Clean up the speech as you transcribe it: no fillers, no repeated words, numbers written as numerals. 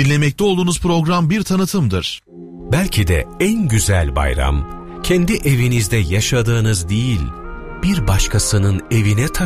Dinlemekte olduğunuz program bir tanıtımdır. Belki de en güzel bayram, kendi evinizde yaşadığınız değil, bir başkasının evine